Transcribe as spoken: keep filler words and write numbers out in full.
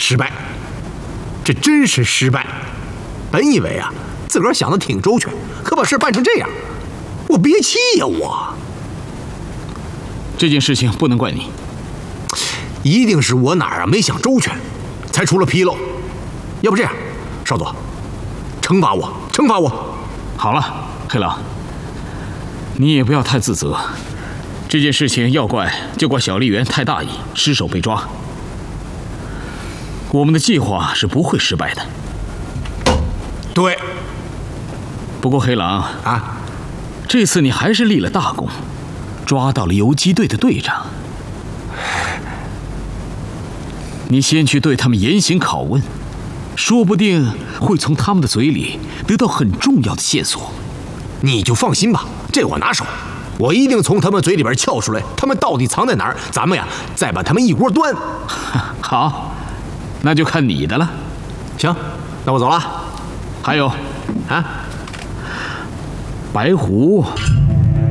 失败，这真是失败。本以为啊，自个儿想的挺周全，可把事办成这样，我憋气呀！我这件事情不能怪你， 一定是我哪儿啊没想周全，才出了纰漏。要不这样，少佐，惩罚我，惩罚我。 好了，黑狼，你也不要太自责。这件事情要怪就怪小笠原太大意，失手被抓。我们的计划是不会失败的。 对。 不过黑狼啊， 这次你还是立了大功，抓到了游击队的队长。你先去对他们严刑拷问，说不定会从他们的嘴里得到很重要的线索。 你就放心吧，这我拿手，我一定从他们嘴里边撬出来，他们到底藏在哪儿，咱们呀再把他们一锅端。 好，那就看你的了。 行，那我走了。 还有啊， 白狐